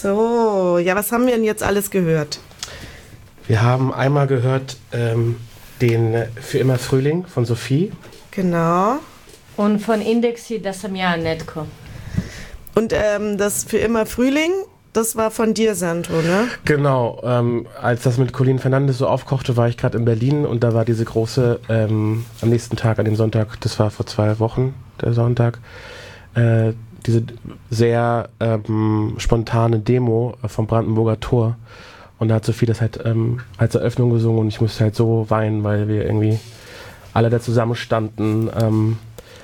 So, ja, was haben wir denn jetzt alles gehört? Wir haben einmal gehört den Für immer Frühling von Sophie. Genau. Und von Indexi, das sam ja netko. Und das Für immer Frühling, das war von dir, Sandro, ne? Genau, als das mit Colin Fernandes so aufkochte, war ich gerade in Berlin und da war diese große, am nächsten Tag, an dem Sonntag, das war vor 2 Wochen, der Sonntag, diese sehr spontane Demo vom Brandenburger Tor. Und da hat Sophie das halt als Eröffnung gesungen und ich musste halt so weinen, weil wir irgendwie alle da zusammenstanden,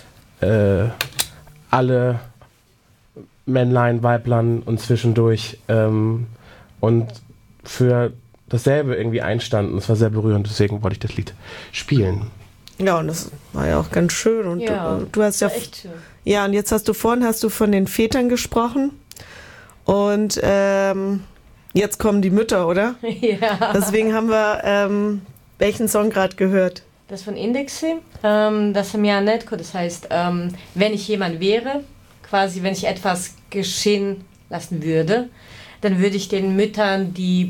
alle Männlein, Weiblein und zwischendurch und für dasselbe irgendwie einstanden. Das war sehr berührend, deswegen wollte ich das Lied spielen. Ja, und das war ja auch ganz schön. Und Ja, du hast ja echt schön. Ja, und jetzt hast du von den Vätern gesprochen und jetzt kommen die Mütter, oder? Ja. Deswegen haben wir welchen Song gerade gehört? Das von Indexi, das sam ja netko, das heißt, wenn ich jemand wäre, quasi wenn ich etwas geschehen lassen würde, dann würde ich den Müttern die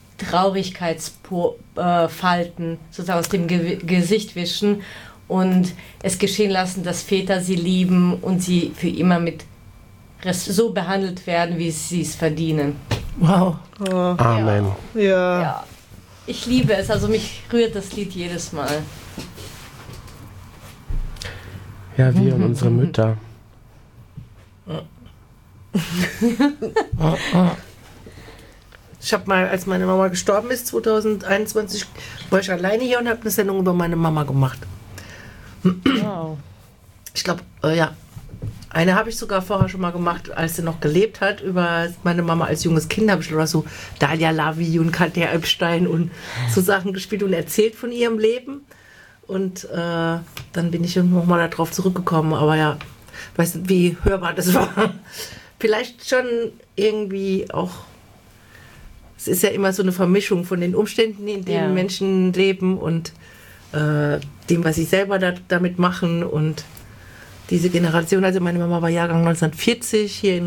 Traurigkeitsfalten sozusagen aus dem Gesicht wischen und es geschehen lassen, dass Väter sie lieben und sie für immer mit so behandelt werden, wie sie es verdienen. Wow. Oh. Amen. Ja. Ja, ich liebe es, also mich rührt das Lied jedes Mal. Ja, wir und unsere Mütter. Ich habe mal, als meine Mama gestorben ist, 2021, war ich alleine hier und habe eine Sendung über meine Mama gemacht. Wow. Ich glaube, ja, eine habe ich sogar vorher schon mal gemacht, als sie noch gelebt hat, über meine Mama als junges Kind. Habe ich oder so Dalia Lavi und Katja Epstein und so Sachen gespielt und erzählt von ihrem Leben. Und dann bin ich nochmal darauf zurückgekommen, aber ja, weiß nicht, wie hörbar das war. Vielleicht schon irgendwie auch, es ist ja immer so eine Vermischung von den Umständen, in denen Menschen leben und dem, was sie selber damit machen und diese Generation, also meine Mama war Jahrgang 1940 hier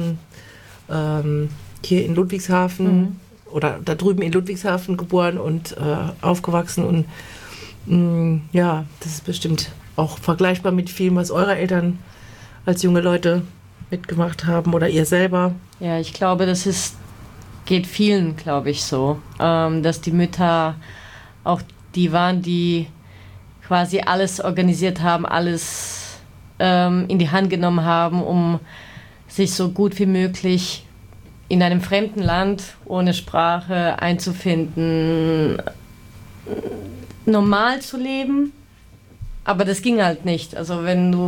in Ludwigshafen oder da drüben in Ludwigshafen geboren und aufgewachsen und ja, das ist bestimmt auch vergleichbar mit vielem, was eure Eltern als junge Leute mitgemacht haben oder ihr selber. Ja, ich glaube, geht vielen, glaube ich, so, dass die Mütter auch die waren, die quasi alles organisiert haben, alles in die Hand genommen haben, um sich so gut wie möglich in einem fremden Land ohne Sprache einzufinden, normal zu leben, aber das ging halt nicht. Also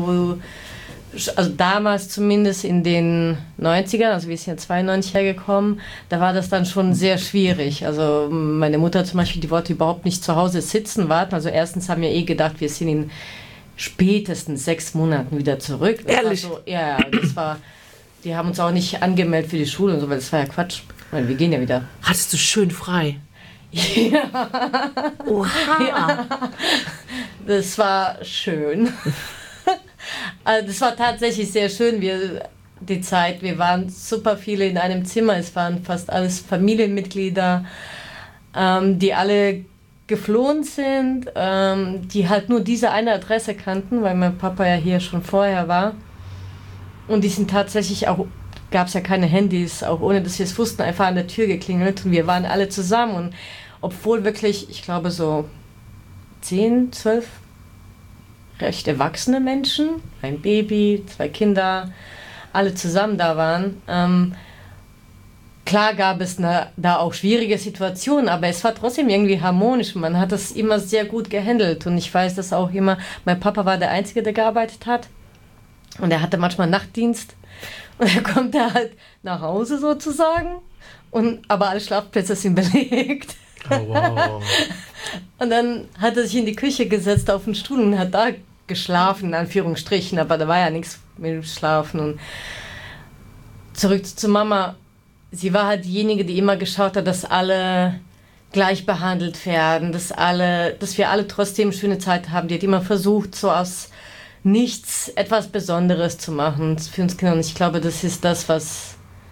damals zumindest in den 90ern, also wir sind ja 92 hergekommen, da war das dann schon sehr schwierig. Also meine Mutter zum Beispiel, die wollte überhaupt nicht zu Hause sitzen, warten. Also erstens haben wir gedacht, wir sind in spätestens 6 Monaten wieder zurück. Das ehrlich? War so, ja, die haben uns auch nicht angemeldet für die Schule und so, weil das war ja Quatsch. Weil wir gehen ja wieder. Hattest du schön frei? Ja. Oha! Ja. Das war schön. Also das war tatsächlich sehr schön, die Zeit. Wir waren super viele in einem Zimmer. Es waren fast alles Familienmitglieder, die alle geflohen sind, die halt nur diese eine Adresse kannten, weil mein Papa ja hier schon vorher war. Und die sind tatsächlich auch, gab es ja keine Handys, auch ohne dass wir es wussten, einfach an der Tür geklingelt und wir waren alle zusammen. Und obwohl wirklich, ich glaube so 10, 12 recht erwachsene Menschen, ein Baby, 2 Kinder, alle zusammen da waren. Klar gab es da auch schwierige Situationen, aber es war trotzdem irgendwie harmonisch. Man hat das immer sehr gut gehandelt und ich weiß das auch immer. Mein Papa war der Einzige, der gearbeitet hat und er hatte manchmal Nachtdienst und er kommt halt nach Hause sozusagen, aber alle Schlafplätze sind belegt. Oh, wow. Und dann hat er sich in die Küche gesetzt auf den Stuhl und hat da geschlafen, in Anführungsstrichen, aber da war ja nichts mit dem Schlafen. Und zurück zu Mama, sie war halt diejenige, die immer geschaut hat, dass alle gleich behandelt werden, dass wir alle trotzdem eine schöne Zeit haben. Die hat immer versucht, so aus nichts etwas Besonderes zu machen für uns Kinder. Und ich glaube, das ist das, was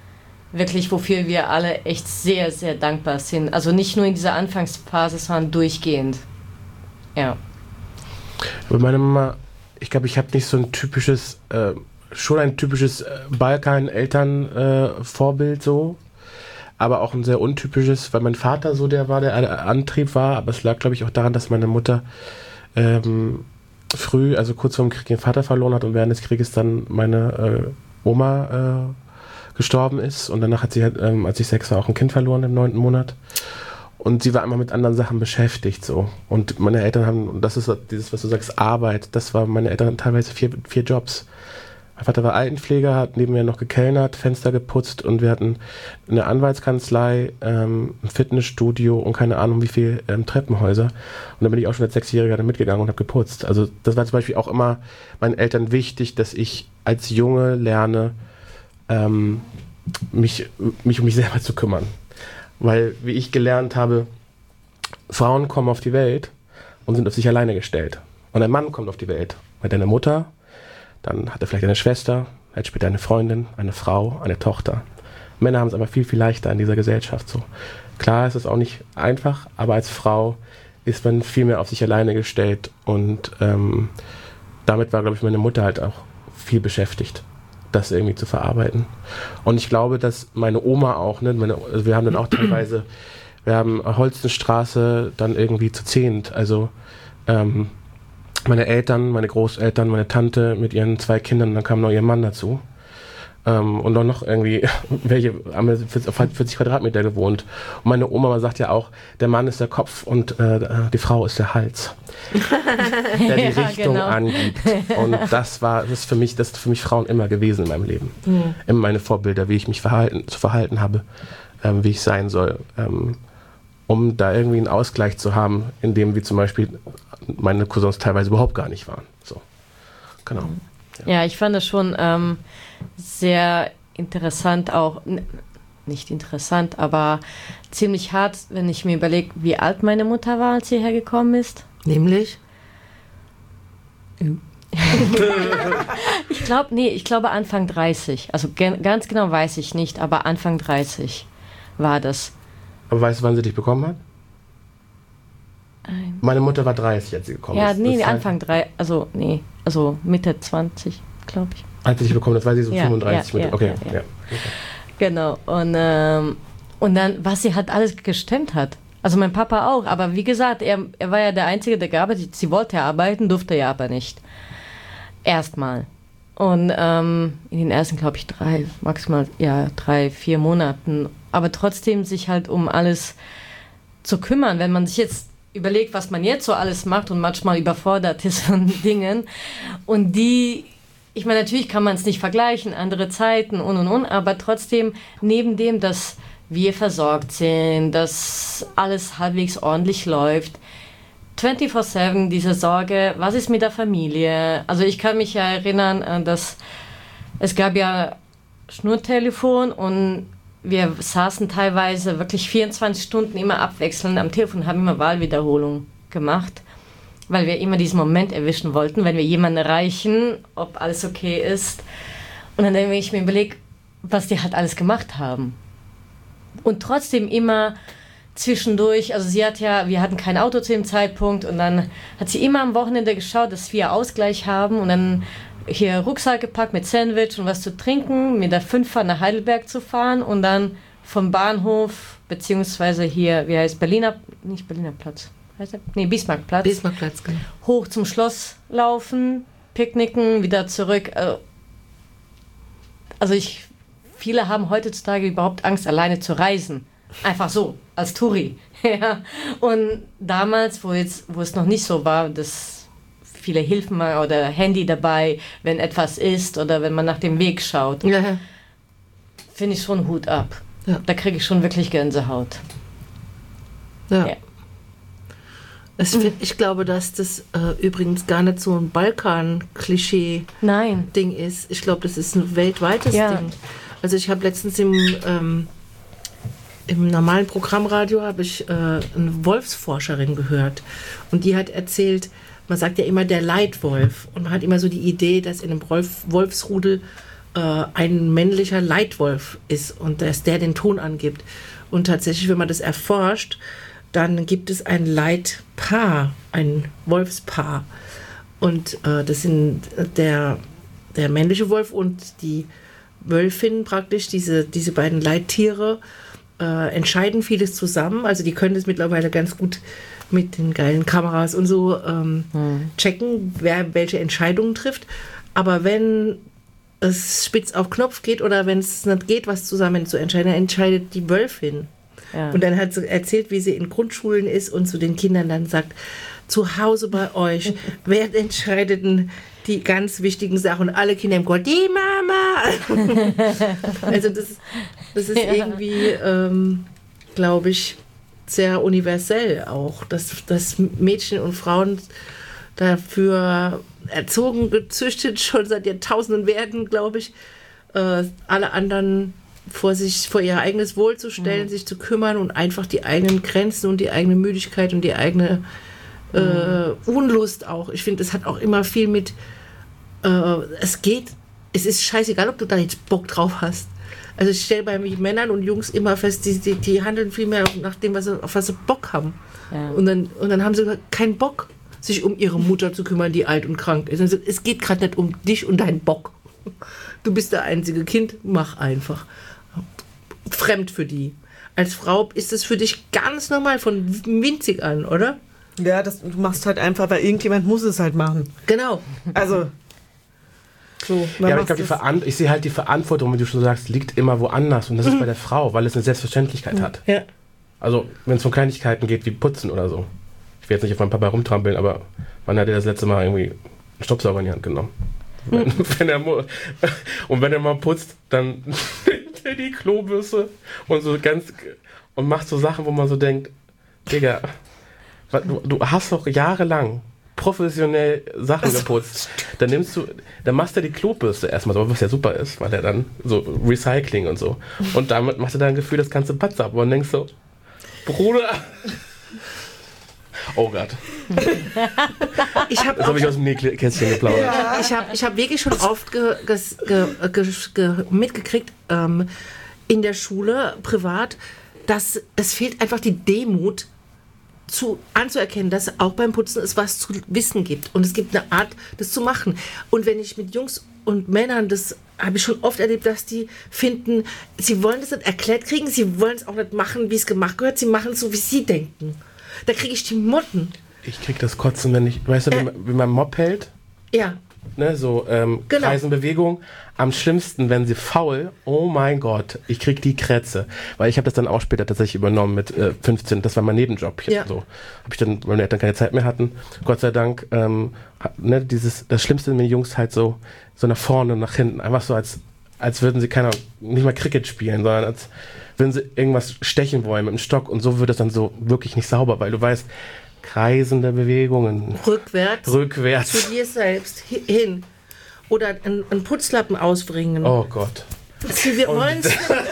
wirklich, wofür wir alle echt sehr, sehr dankbar sind. Also nicht nur in dieser Anfangsphase, sondern durchgehend. Ja. Aber meine Mama, ich glaube, ich habe nicht so ein typisches, schon ein typisches Balkan-Eltern-Vorbild so, aber auch ein sehr untypisches, weil mein Vater so der Antrieb war, aber es lag, glaube ich, auch daran, dass meine Mutter früh, also kurz vor dem Krieg, ihren Vater verloren hat und während des Krieges dann meine Oma gestorben ist und danach hat sie halt, als ich 6 war, auch ein Kind verloren im 9. Monat. Und sie war immer mit anderen Sachen beschäftigt so. Und meine Eltern haben, und das ist dieses, was du sagst, Arbeit, das war meine Eltern teilweise 4 Jobs. Mein Vater war Altenpfleger, hat neben mir noch gekellnert, Fenster geputzt und wir hatten eine Anwaltskanzlei, ein Fitnessstudio und keine Ahnung wie viel Treppenhäuser. Und da bin ich auch schon als 6-Jähriger da mitgegangen und habe geputzt. Also das war zum Beispiel auch immer meinen Eltern wichtig, dass ich als Junge lerne, mich um mich selber zu kümmern. Weil, wie ich gelernt habe, Frauen kommen auf die Welt und sind auf sich alleine gestellt. Und ein Mann kommt auf die Welt mit einer Mutter, dann hat er vielleicht eine Schwester, hat später eine Freundin, eine Frau, eine Tochter. Männer haben es aber viel, viel leichter in dieser Gesellschaft so. Klar ist es auch nicht einfach, aber als Frau ist man viel mehr auf sich alleine gestellt und damit war, glaube ich, meine Mutter halt auch viel beschäftigt, das irgendwie zu verarbeiten. Und ich glaube, dass meine Oma auch, ne, also wir haben dann auch teilweise, wir haben Holstenstraße dann irgendwie zu 10. Also meine Eltern, meine Großeltern, meine Tante mit ihren 2 Kindern, dann kam noch ihr Mann dazu. Und dann noch irgendwie, welche haben auf 40 Quadratmeter gewohnt. Und meine Oma sagt ja auch, der Mann ist der Kopf und die Frau ist der Hals, der die Richtung angibt. Und das ist für mich Frauen immer gewesen in meinem Leben. Immer meine Vorbilder, wie ich mich zu verhalten habe, wie ich sein soll. Um da irgendwie einen Ausgleich zu haben, in dem wie zum Beispiel meine Cousins teilweise überhaupt gar nicht waren. So, genau. Ja, ich fand das schon sehr interessant, auch nicht interessant, aber ziemlich hart, wenn ich mir überlege, wie alt meine Mutter war, als sie hergekommen ist. Nämlich? Ich glaube Anfang 30. Also ganz genau weiß ich nicht, aber Anfang 30 war das. Aber weißt du, wann sie dich bekommen hat? Meine Mutter war 30, als sie gekommen ist. Ja, nee, Anfang 3, also Mitte 20, glaube ich. Als sie dich bekommen hat, war sie so 35 mit. Okay. Genau. Und dann, was sie halt alles gestemmt hat. Also mein Papa auch, aber wie gesagt, er war ja der Einzige, der gearbeitet hat. Sie wollte ja arbeiten, durfte ja aber nicht. Erstmal. Und in den ersten, glaube ich, 3, 4 Monaten. Aber trotzdem sich halt um alles zu kümmern. Wenn man sich jetzt überlegt, was man jetzt so alles macht und manchmal überfordert ist von Dingen. Und ich meine, natürlich kann man es nicht vergleichen, andere Zeiten und, aber trotzdem, neben dem, dass wir versorgt sind, dass alles halbwegs ordentlich läuft, 24/7 diese Sorge, was ist mit der Familie? Also ich kann mich ja erinnern, dass es gab ja Schnurtelefon und wir saßen teilweise wirklich 24 Stunden immer abwechselnd am Telefon und haben immer Wahlwiederholung gemacht, weil wir immer diesen Moment erwischen wollten, wenn wir jemanden erreichen, ob alles okay ist. Und dann, wenn ich mir überlege, was die halt alles gemacht haben. Und trotzdem immer zwischendurch, also wir hatten kein Auto zu dem Zeitpunkt und dann hat sie immer am Wochenende geschaut, dass wir Ausgleich haben und dann hier Rucksack gepackt mit Sandwich und was zu trinken, mit der 5er nach Heidelberg zu fahren und dann vom Bahnhof, beziehungsweise hier, wie heißt nicht Berliner Platz, heißt der? Nee, Bismarckplatz. Bismarckplatz, genau. Hoch zum Schloss laufen, picknicken, wieder zurück. Also viele haben heutzutage überhaupt Angst, alleine zu reisen. Einfach so, als Touri. Ja. Und damals, wo es noch nicht so war, dass viele Hilfen oder Handy dabei, wenn etwas ist oder wenn man nach dem Weg schaut, finde ich schon Hut ab. Ja. Da kriege ich schon wirklich Gänsehaut. Ja. Ich glaube, dass das übrigens gar nicht so ein Balkan-Klischee-Ding ist. Ich glaube, das ist ein weltweites Ding. Also ich habe letztens im normalen Programmradio habe ich eine Wolfsforscherin gehört und die hat erzählt, man sagt ja immer der Leitwolf und man hat immer so die Idee, dass in einem Wolfsrudel ein männlicher Leitwolf ist und dass der den Ton angibt. Und tatsächlich, wenn man das erforscht, dann gibt es ein Leitpaar, ein Wolfspaar. Und das sind der männliche Wolf und die Wölfin praktisch, diese beiden Leittiere, entscheiden vieles zusammen. Also die können das mittlerweile ganz gut mit den geilen Kameras und so checken, wer welche Entscheidungen trifft. Aber wenn es spitz auf Knopf geht oder wenn es nicht geht, was zusammen zu entscheiden, entscheidet die Wölfin. Ja. Und dann hat sie erzählt, wie sie in Grundschulen ist und zu den Kindern dann sagt, zu Hause bei euch, wer entscheidet denn die ganz wichtigen Sachen? Und alle Kinder im Chor, die Mama! Also das ist irgendwie, glaube ich, sehr universell auch, dass Mädchen und Frauen dafür erzogen, gezüchtet, schon seit Jahrtausenden werden, glaube ich, alle anderen vor ihr eigenes Wohl zu stellen, sich zu kümmern und einfach die eigenen Grenzen und die eigene Müdigkeit und die eigene Unlust auch. Ich finde, das hat auch immer viel mit es ist scheißegal, ob du da jetzt Bock drauf hast. Also ich stelle bei Männern und Jungs immer fest, die handeln viel mehr nach dem, auf was sie Bock haben. Ja. Und dann haben sie keinen Bock, sich um ihre Mutter zu kümmern, die alt und krank ist. Also es geht gerade nicht um dich und deinen Bock. Du bist der einzige Kind, mach einfach. Fremd für die. Als Frau ist es für dich ganz normal, von winzig an, oder? Ja, du machst halt einfach, weil irgendjemand muss es halt machen. Genau. Also so, ja, aber ich glaube, ich sehe halt die Verantwortung, wie du schon sagst, liegt immer woanders. Und das ist bei der Frau, weil es eine Selbstverständlichkeit hat. Ja. Also, wenn es um Kleinigkeiten geht, wie Putzen oder so. Ich will jetzt nicht auf meinen Papa rumtrampeln, aber wann hat er das letzte Mal irgendwie einen Staubsauger in die Hand genommen? Wenn er mal putzt, dann nimmt er die Klobürste und macht so Sachen, wo man so denkt, Digga, du hast doch jahrelang professionell Sachen geputzt. Dann machst du die Klobürste erstmal so, was ja super ist, weil er dann so Recycling und so. Und damit machst du dann ein Gefühl, das kannst du Patz ab. Und denkst so, Bruder. Oh Gott. Das habe ich aus dem Nähkästchen geplaudert. Ja. Ich hab wirklich schon oft mitgekriegt, in der Schule, privat, dass es fehlt einfach die Demut, anzuerkennen, dass auch beim Putzen es was zu wissen gibt. Und es gibt eine Art, das zu machen. Und wenn ich mit Jungs und Männern, das habe ich schon oft erlebt, dass die finden, sie wollen das nicht erklärt kriegen, sie wollen es auch nicht machen, wie es gemacht gehört, sie machen es so, wie sie denken. Da kriege ich die Motten. Ich kriege das Kotzen, wenn ich, weißt du, wie man Mob hält? Ja. Ne, so genau. Kreisenbewegung. Am schlimmsten, wenn sie faul, oh mein Gott, ich krieg die Krätze. Weil ich habe das dann auch später tatsächlich übernommen mit 15, das war mein Nebenjob. Hier, so. Habe ich dann, weil meine Eltern keine Zeit mehr hatten, Gott sei Dank, das Schlimmste, wenn die Jungs halt so nach vorne und nach hinten, einfach so als würden sie nicht mal Cricket spielen, sondern als würden sie irgendwas stechen wollen mit dem Stock und so wird es dann so wirklich nicht sauber, weil du weißt, kreisende Bewegungen. Rückwärts. Zu dir selbst hin. Oder einen Putzlappen ausbringen. Oh Gott. Sie wollen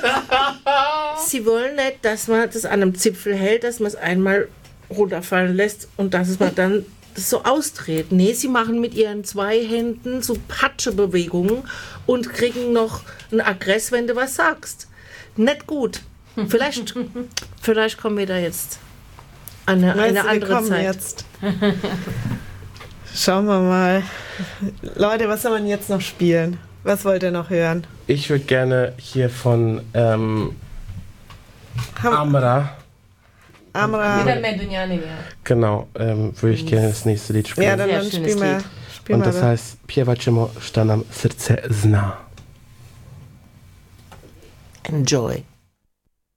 nicht, dass man das an einem Zipfel hält, dass man es einmal runterfallen lässt und dass man dann das so ausdreht. Nee, sie machen mit ihren 2 Händen so Patschebewegungen und kriegen noch einen Aggress, wenn du was sagst. Nicht gut. Vielleicht kommen wir da jetzt an eine andere Zeit. Jetzt. Schauen wir mal. Leute, was soll man jetzt noch spielen? Was wollt ihr noch hören? Ich würde gerne hier von Amra. Genau, würde ich gerne das nächste Lied spielen. Ja, dann spielen wir. Und das heißt Piewaczymo, šta nam srce zna. Enjoy.